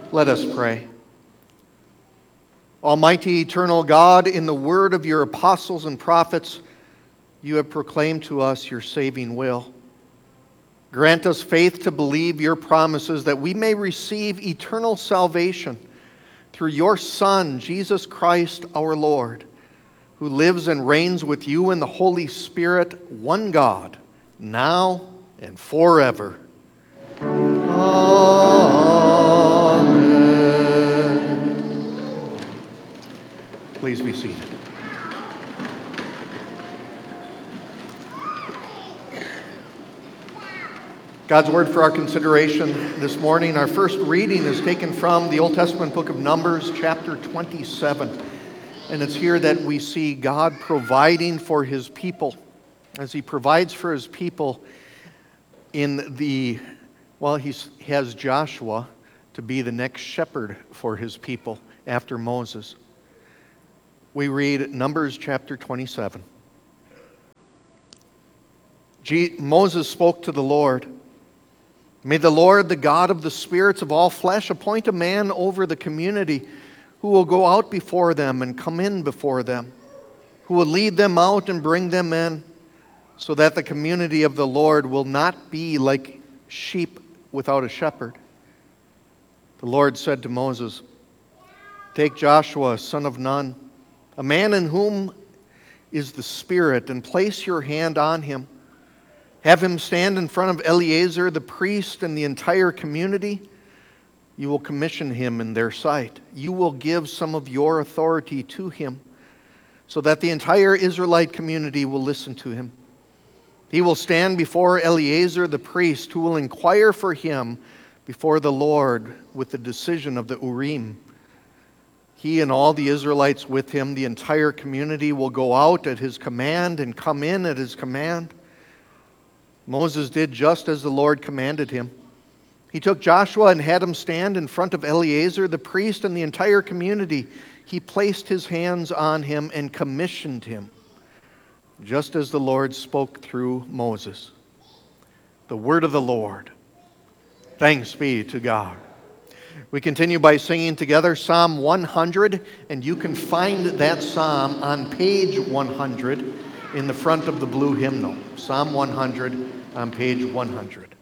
Let us pray. Almighty, eternal God, in the word of your apostles and prophets, you have proclaimed to us your saving will. Grant us faith to believe your promises that we may receive eternal salvation through your Son, Jesus Christ our Lord, who lives and reigns with you in the Holy Spirit, one God, now and forever. Amen. Please be seated. God's word for our consideration this morning. Our first reading is taken from the Old Testament book of Numbers, chapter 27. And it's here that we see God providing for his people. As he provides for his people he has Joshua to be the next shepherd for his people after Moses. We read Numbers chapter 27. Moses spoke to the Lord. May the Lord, the God of the spirits of all flesh, appoint a man over the community who will go out before them and come in before them, who will lead them out and bring them in, so that the community of the Lord will not be like sheep without a shepherd. The Lord said to Moses, "Take Joshua, son of Nun, a man in whom is the Spirit, and place your hand on him. Have him stand in front of Eleazar the priest and the entire community. You will commission him in their sight. You will give some of your authority to him, so that the entire Israelite community will listen to him. He will stand before Eleazar the priest, who will inquire for him before the Lord with the decision of the Urim. He and all the Israelites with him, the entire community, will go out at his command and come in at his command." Moses did just as the Lord commanded him. He took Joshua and had him stand in front of Eleazar the priest and the entire community. He placed his hands on him and commissioned him, just as the Lord spoke through Moses. The word of the Lord. Thanks be to God. We continue by singing together Psalm 100, and you can find that psalm on page 100 in the front of the blue hymnal. Psalm 100 on page 100.